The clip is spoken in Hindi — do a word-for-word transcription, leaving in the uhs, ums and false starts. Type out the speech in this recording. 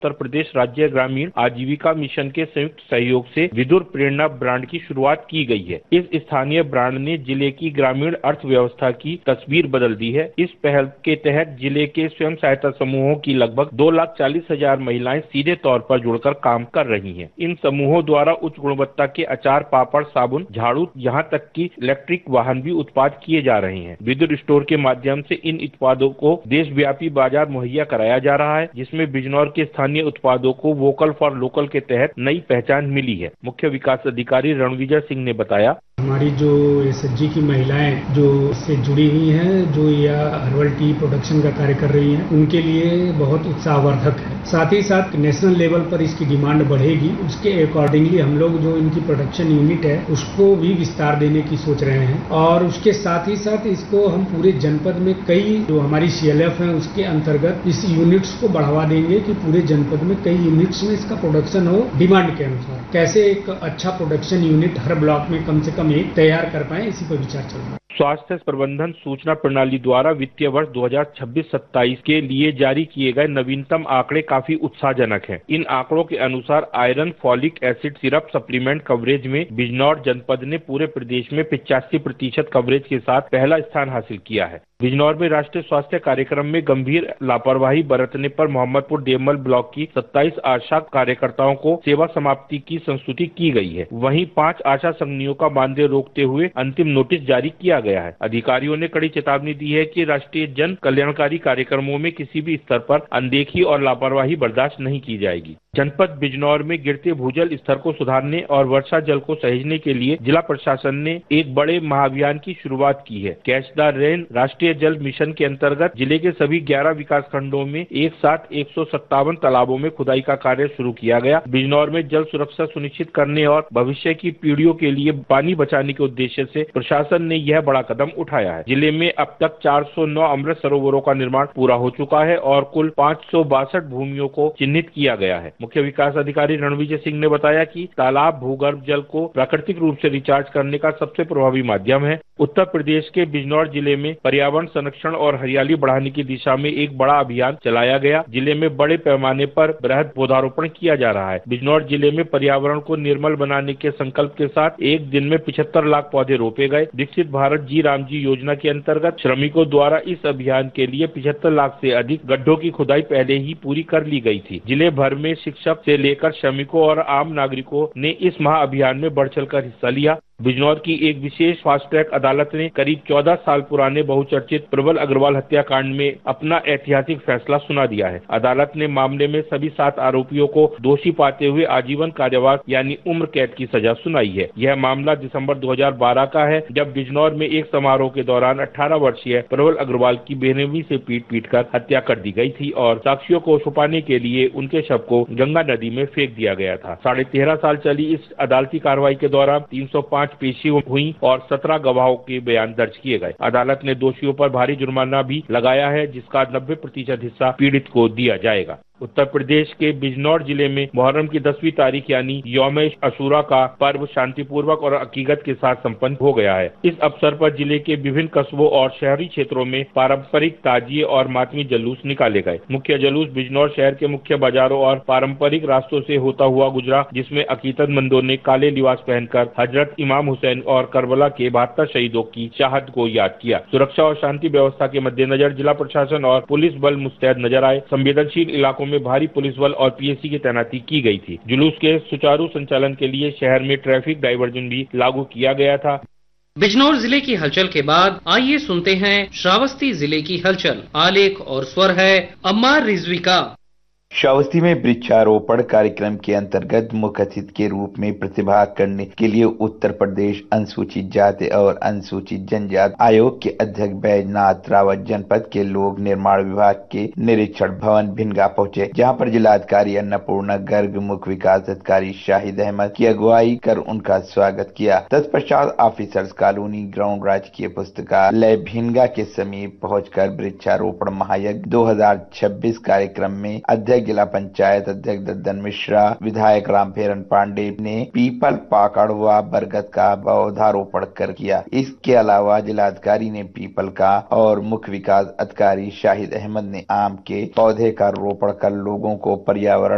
उत्तर प्रदेश राज्य ग्रामीण आजीविका मिशन के संयुक्त सहयोग से विदुर प्रेरणा ब्रांड की शुरुआत की गई है। इस स्थानीय ब्रांड ने जिले की ग्रामीण अर्थव्यवस्था की तस्वीर बदल दी है। इस पहल के तहत जिले के स्वयं सहायता समूहों की लगभग दो लाख चालीस हजार महिलाएं सीधे तौर पर जुड़कर काम कर रही हैं। इन समूहों द्वारा उच्च गुणवत्ता के अचार, पापड़, साबुन, झाड़ू, यहाँ तक कि इलेक्ट्रिक वाहन भी उत्पाद किए जा रहे हैं। विदुर स्टोर के माध्यम से इन उत्पादों को देशव्यापी बाजार मुहैया कराया जा रहा है, जिसमें बिजनौर के स्थानीय उत्पादों को वोकल फॉर लोकल के तहत नई पहचान मिली है। मुख्य विकास अधिकारी रणविजय सिंह ने बताया, हमारी जो एसएचजी की महिलाएं जो इससे जुड़ी हुई हैं, जो यह हर्बल टी प्रोडक्शन का कार्य कर रही हैं, उनके लिए बहुत उत्साहवर्धक है। साथ ही साथ नेशनल लेवल पर इसकी डिमांड बढ़ेगी, उसके अकॉर्डिंगली हम लोग जो इनकी प्रोडक्शन यूनिट है उसको भी विस्तार देने की सोच रहे हैं और उसके साथ ही साथ इसको हम पूरे जनपद में कई जो हमारी सीएलएफ है उसके अंतर्गत इस यूनिट्स को बढ़ावा देंगे कि पूरे जनपद में कई यूनिट्स में इसका प्रोडक्शन हो डिमांड के अनुसार। कैसे एक अच्छा प्रोडक्शन यूनिट हर ब्लॉक में कम से कम एक तैयार कर पाए, इसी पर विचार चल रहा है। स्वास्थ्य प्रबंधन सूचना प्रणाली द्वारा वित्तीय वर्ष दो हज़ार छब्बीस सत्ताईस के लिए जारी किए गए नवीनतम आंकड़े काफी उत्साहजनक हैं। इन आंकड़ों के अनुसार iron, folic acid syrup supplement coverage में बिजनौर जनपद ने पूरे प्रदेश में पिचासी प्रतिशत कवरेज के साथ पहला स्थान हासिल किया है। बिजनौर में राष्ट्रीय स्वास्थ्य कार्यक्रम में गंभीर लापरवाही बरतने पर मोहम्मदपुर देवमल ब्लॉक की सत्ताईस आशा कार्यकर्ताओं को सेवा समाप्ति की संस्तुति की गई है। वहीं पांच आशा संघनियों का मानदेय रोकते हुए अंतिम नोटिस जारी किया गया है। अधिकारियों ने कड़ी चेतावनी दी है कि राष्ट्रीय जन कल्याणकारी कार्यक्रमों में किसी भी स्तर पर अनदेखी और लापरवाही बर्दाश्त नहीं की जाएगी। जनपद बिजनौर में गिरते भूजल स्तर को सुधारने और वर्षा जल को सहेजने के लिए जिला प्रशासन ने एक बड़े महाअभियान की शुरुआत की है। कैच द रेन राष्ट्रीय जल मिशन के अंतर्गत जिले के सभी ग्यारह विकास खंडों में एक साथ एक सौ सत्तावन तालाबों में खुदाई का कार्य शुरू किया गया। बिजनौर में जल सुरक्षा सुनिश्चित करने और भविष्य की पीढ़ियों के लिए पानी बचाने के उद्देश्य से प्रशासन ने यह बड़ा कदम उठाया है। जिले में अब तक चार सौ नौ अमृत सरोवरों का निर्माण पूरा हो चुका है और कुल पाँच सौ बासठ भूमियों को चिन्हित किया गया है। मुख्य विकास अधिकारी रणविजय सिंह ने बताया कि तालाब भूगर्भ जल को प्राकृतिक रूप से रिचार्ज करने का सबसे प्रभावी माध्यम है। उत्तर प्रदेश के बिजनौर जिले में पर्यावरण संरक्षण और हरियाली बढ़ाने की दिशा में एक बड़ा अभियान चलाया गया। जिले में बड़े पैमाने पर वृहद पौधारोपण किया जा रहा है। बिजनौर जिले में पर्यावरण को निर्मल बनाने के संकल्प के साथ एक दिन में पिछहत्तर लाख पौधे रोपे गए। विकसित भारत जी राम जी योजना के अंतर्गत श्रमिकों द्वारा इस अभियान के लिए पिछहत्तर लाख से अधिक गड्ढों की खुदाई पहले ही पूरी कर ली गई थी। जिले भर में शिक्षक से लेकर श्रमिकों और आम नागरिकों ने इस महाअभियान में बढ़ चढ़कर हिस्सा लिया। बिजनौर की एक विशेष फास्ट ट्रैक अदालत ने करीब चौदह साल पुराने बहुचर्चित प्रबल अग्रवाल हत्याकांड में अपना ऐतिहासिक फैसला सुना दिया है। अदालत ने मामले में सभी सात आरोपियों को दोषी पाते हुए आजीवन कारावास यानी उम्र कैद की सजा सुनाई है। यह मामला दिसंबर दो हज़ार बारह का है, जब बिजनौर में एक समारोह के दौरान अठारह वर्षीय प्रबल अग्रवाल की बेरहमी से पीट पीट कर हत्या कर दी गई थी और साक्षियों को छुपाने के लिए उनके शव को गंगा नदी में फेंक दिया गया था। साढ़े तेरह साल चली इस अदालती कार्रवाई के दौरान तीन सौ पाँच पेशी हुई और सत्रह गवाहों के बयान दर्ज किए गए। अदालत ने दोषियों पर भारी जुर्माना भी लगाया है, जिसका नब्बे प्रतिशत हिस्सा पीड़ित को दिया जाएगा। उत्तर प्रदेश के बिजनौर जिले में मुहर्रम की दसवीं तारीख यानी यौम अशूरा का पर्व शांतिपूर्वक और अकीकत के साथ संपन्न हो गया है। इस अवसर पर जिले के विभिन्न कस्बों और शहरी क्षेत्रों में पारंपरिक ताजिए और मातमी जुलूस निकाले गए। मुख्य जुलूस बिजनौर शहर के मुख्य बाजारों और पारंपरिक रास्तों से होता हुआ गुजरा, जिसमें अकीदतमंदों ने काले लिबास पहनकर हजरत इमाम हुसैन और करबला के बहत्तर शहीदों की शहादत को याद किया। सुरक्षा और शांति व्यवस्था के मद्देनजर जिला प्रशासन और पुलिस बल मुस्तैद नजर आए। संवेदनशील इलाकों में भारी पुलिस बल और पीएसी की तैनाती की गई थी। जुलूस के सुचारू संचालन के लिए शहर में ट्रैफिक डायवर्जन भी लागू किया गया था। बिजनौर जिले की हलचल के बाद आइए सुनते हैं श्रावस्ती जिले की हलचल। आलेख और स्वर है अम्मार रिजवी का। श्रावस्ती में वृक्षारोपण कार्यक्रम के अंतर्गत मुख्य अतिथि के रूप में प्रतिभाग करने के लिए उत्तर प्रदेश अनुसूचित जाति और अनुसूचित जनजाति आयोग के अध्यक्ष बैजनाथ रावत जनपद के लोक निर्माण विभाग के निरीक्षण भवन भिनगा पहुंचे, जहां पर जिलाधिकारी अन्नपूर्णा गर्ग, मुख्य विकास अधिकारी शाहिद अहमद की अगुवाई कर उनका स्वागत किया। तत्पश्चात ऑफिसर्स कॉलोनी ग्राउंड राजकीय पुस्तकालय भिनगा के समीप पहुंचकर वृक्षारोपण महायज्ञ दो हजार छब्बीस कार्यक्रम में अध्यक्ष जिला पंचायत अध्यक्ष दद्दन मिश्रा, विधायक रामफेरन पांडे ने पीपल, पाकड़ व बरगद का पौधारोपण कर किया। इसके अलावा जिलाधिकारी ने पीपल का और मुख्य विकास अधिकारी शाहिद अहमद ने आम के पौधे का रोपण कर लोगों को पर्यावरण